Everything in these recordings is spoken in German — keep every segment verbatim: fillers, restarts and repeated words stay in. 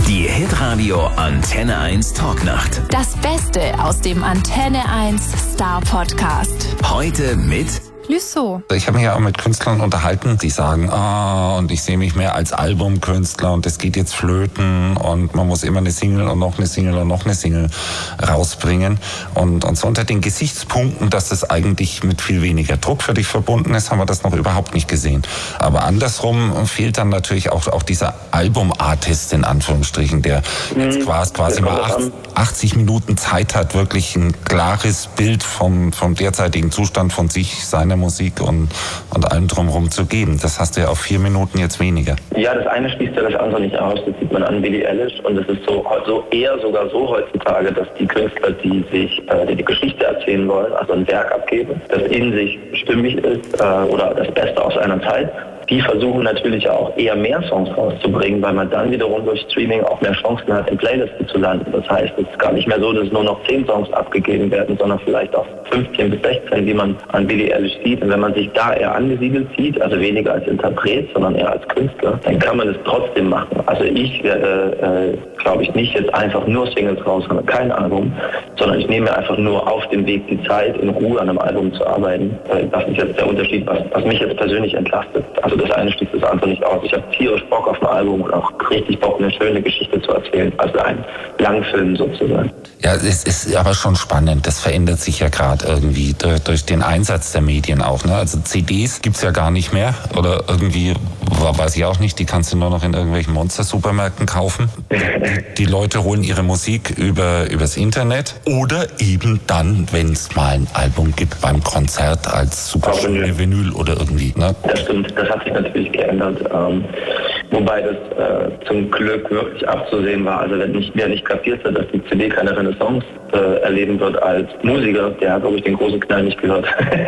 Die Hitradio Antenne eins Talknacht. Das Beste aus dem Antenne eins Star Podcast. Heute mit Lüssow. Ich habe mich ja auch mit Künstlern unterhalten, die sagen, ah, und ich sehe mich mehr als Albumkünstler und das geht jetzt flöten und man muss immer eine Single und noch eine Single und noch eine Single rausbringen. Und, und so unter den Gesichtspunkten, dass es eigentlich mit viel weniger Druck für dich verbunden ist, haben wir das noch überhaupt nicht gesehen. Aber andersrum fehlt dann natürlich auch, auch dieser Albumartist in Anführungsstrichen, der mhm. jetzt quasi, quasi mal achtzig Minuten Zeit hat, wirklich ein klares Bild vom, vom derzeitigen Zustand von sich, seiner Musik und, und allem drumherum zu geben. Das hast du ja auf vier Minuten jetzt weniger. Ja, das eine schließt ja das andere nicht aus. Das sieht man an Billie Eilish und es ist so, so eher sogar so heutzutage, dass die Künstler, die sich äh, die, die Geschichte erzählen wollen, also ein Werk abgeben, das in sich stimmig ist äh, oder das Beste aus einer Zeit, die versuchen natürlich auch eher mehr Songs rauszubringen, weil man dann wiederum durch Streaming auch mehr Chancen hat, in Playlisten zu landen. Das heißt, es ist gar nicht mehr so, dass nur noch zehn Songs abgegeben werden, sondern vielleicht auch fünfzehn bis sechzehn, wie man an Billie Eilish sieht. Und wenn man sich da eher angesiedelt sieht, also weniger als Interpret, sondern eher als Künstler, dann kann man es trotzdem machen. Also ich werde, äh, glaube ich, nicht jetzt einfach nur Singles raushauen, kein Album, sondern ich nehme mir einfach nur auf dem Weg die Zeit, in Ruhe an einem Album zu arbeiten. Das ist jetzt der Unterschied, was, was mich jetzt persönlich entlastet. Also das eine schließt das andere nicht aus. Ich habe tierisch Bock auf ein Album und auch richtig Bock, eine schöne Geschichte zu erzählen. Also ein Langfilm sozusagen. Ja, es ist aber schon spannend. Das verändert sich ja gerade irgendwie durch, durch den Einsatz der Medien auch. Ne? Also C Ds gibt's ja gar nicht mehr. Oder irgendwie, weiß ich auch nicht, die kannst du nur noch in irgendwelchen Monster-Supermärkten kaufen. Die Leute holen ihre Musik über übers Internet. Oder eben dann, wenn es mal ein Album gibt beim Konzert als super schöne Vinyl oder irgendwie. Ne? Das stimmt, das hat sich natürlich geändert. Ähm, wobei das äh, zum Glück wirklich abzusehen war. Also wenn nicht, wer nicht kapiert hat, dass die C D keine Renaissance äh, erleben wird als Musiker, der hat, glaube ich, den großen Knall nicht gehört.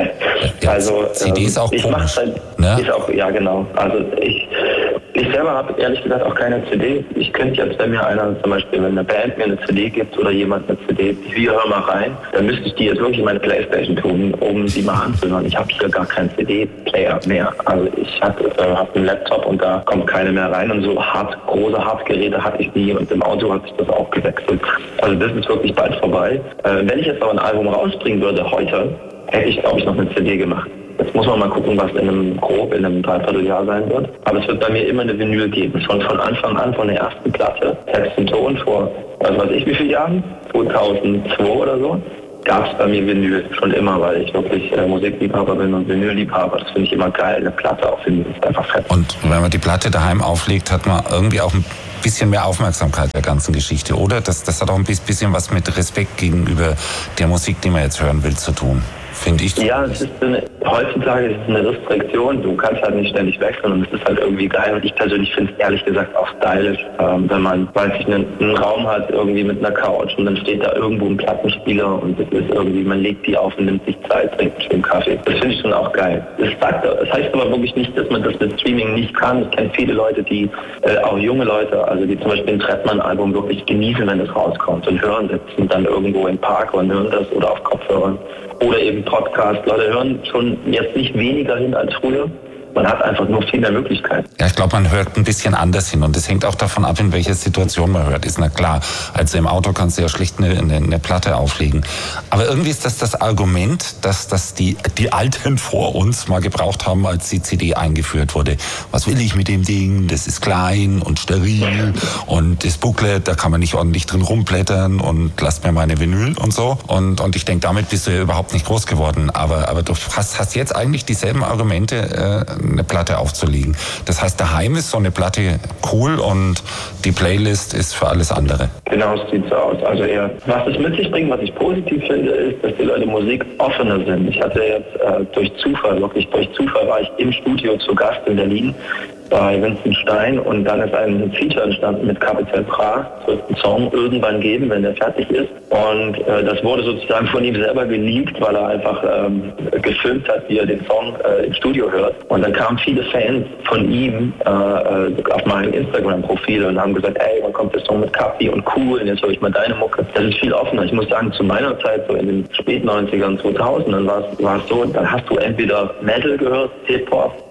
Ja, also C D ist auch ich komisch. Halt, ne? ist auch, ja genau. Also ich Ich selber habe ehrlich gesagt auch keine C D. Ich könnte jetzt, wenn mir einer zum Beispiel, wenn eine Band mir eine C D gibt oder jemand eine C D, wir hören mal rein, dann müsste ich die jetzt wirklich in meine Playstation tun, um die mal anzuhören. Ich habe hier gar keinen C D-Player mehr. Also ich habe äh, hab einen Laptop und da kommt keine mehr rein und so hart, große Hardgeräte hatte ich nie und im Auto hat sich das auch gewechselt. Also das ist wirklich bald vorbei. Äh, wenn ich jetzt aber ein Album rausbringen würde heute, hätte ich, glaube ich, noch eine C D gemacht. Jetzt muss man mal gucken, was in einem grob in einem Dreivierteljahr sein wird. Aber es wird bei mir immer eine Vinyl geben. Schon von Anfang an, von der ersten Platte, Text und Ton vor, was weiß ich wie viele Jahren, zweitausendzwei oder so, gab es bei mir Vinyl schon immer, weil ich wirklich äh, Musikliebhaber bin und Vinylliebhaber. Das finde ich immer geil. Eine Platte auf Vinyl ist einfach fett. Und wenn man die Platte daheim auflegt, hat man irgendwie auch ein bisschen mehr Aufmerksamkeit der ganzen Geschichte, oder? Das, das hat auch ein bisschen was mit Respekt gegenüber der Musik, die man jetzt hören will, zu tun. Finde ich. Ja, es ist eine, heutzutage ist es eine Restriktion. Du kannst halt nicht ständig wechseln und es ist halt irgendwie geil. Und ich persönlich finde es ehrlich gesagt auch stylisch, ähm, wenn man, weiß ich, einen, einen Raum hat irgendwie mit einer Couch und dann steht da irgendwo ein Plattenspieler und es ist irgendwie, man legt die auf und nimmt sich Zeit, trinkt einen schönen Kaffee. Das finde ich schon auch geil. Das, sagt, das heißt aber wirklich nicht, dass man das mit Streaming nicht kann. Ich kenne viele Leute, die, äh, auch junge Leute, also die zum Beispiel ein Trettmann-Album wirklich genießen, wenn es rauskommt und hören, sitzen dann irgendwo im Park und hören das oder auf Kopfhörern. Oder eben Podcast. Leute hören schon jetzt nicht weniger hin als früher. Man hat einfach nur viel mehr Möglichkeiten. Ja, ich glaube, man hört ein bisschen anders hin und es hängt auch davon ab, in welcher Situation man hört. Ist na klar, also im Auto kannst du ja schlicht eine, eine, eine Platte auflegen. Aber irgendwie ist das das Argument, dass, dass die, die Alten vor uns mal gebraucht haben, als die C D eingeführt wurde. Was will ich mit dem Ding? Das ist klein und steril und das Booklet, da kann man nicht ordentlich drin rumblättern und lasst mir meine Vinyl und so. Und, und ich denke, damit bist du ja überhaupt nicht groß geworden. Aber, aber du hast, hast jetzt eigentlich dieselben Argumente, äh, eine Platte aufzulegen. Das heißt, daheim ist so eine Platte cool und die Playlist ist für alles andere. Genau, es sieht so aus. Also eher, was es mit sich bringt, was ich positiv finde, ist, dass die Leute Musik offener sind. Ich hatte jetzt äh, durch Zufall, wirklich durch Zufall war ich im Studio zu Gast in Berlin bei Vincent Stein und dann ist ein Feature entstanden mit Capital Bra. Es wird einen Song irgendwann geben, wenn der fertig ist. Und äh, das wurde sozusagen von ihm selber geleakt, weil er einfach ähm, gefilmt hat, wie er den Song äh, im Studio hört. Und dann kamen viele Fans von ihm äh, auf meinem Instagram-Profil und haben gesagt, ey, wann kommt der Song mit Kapi und cool, und jetzt höre ich mal deine Mucke. Das ist viel offener. Ich muss sagen, zu meiner Zeit, so in den späten neunzigern, zweitausendern, war es so, dann hast du entweder Metal gehört, Hip-Hop,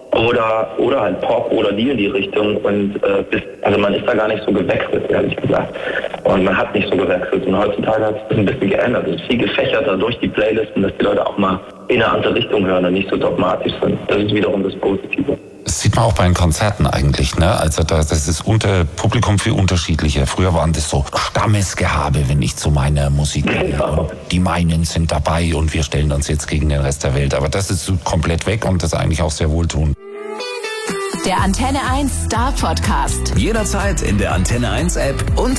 Oder, oder halt Pop oder die in die Richtung. Und äh, bis, also man ist da gar nicht so gewechselt, ehrlich gesagt. Und man hat nicht so gewechselt. Und heutzutage hat es ein bisschen geändert. Es ist viel gefächerter durch die Playlisten, dass die Leute auch mal in eine andere Richtung hören und nicht so dogmatisch sind. Das ist wiederum das Positive. Das sieht man auch bei den Konzerten eigentlich, ne? Also das, das ist unter Publikum viel unterschiedlicher. Früher waren das so Stammesgehabe, wenn ich zu meiner Musik gehe. Genau. Die meinen sind dabei und wir stellen uns jetzt gegen den Rest der Welt. Aber das ist komplett weg und das ist eigentlich auch sehr wohltuend. Der Antenne eins Star Podcast. Jederzeit in der Antenne eins App und